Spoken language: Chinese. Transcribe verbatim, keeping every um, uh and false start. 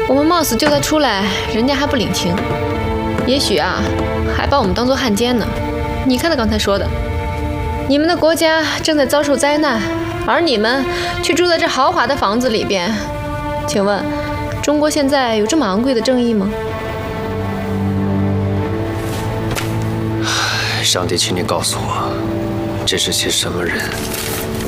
我们冒死救他出来，人家还不领情，也许啊，还把我们当作汉奸呢。你看他刚才说的，你们的国家正在遭受灾难，而你们却住在这豪华的房子里边。请问，中国现在有这么昂贵的正义吗？ 上帝，请你告诉我，这是些什么人？